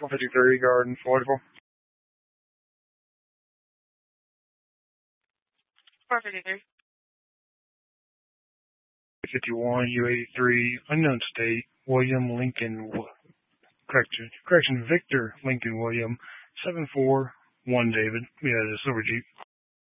453 Garden, Floydville. 453. 51 U83, unknown state, William Lincoln, correction, Victor Lincoln William, 741 David. We had a silver Jeep.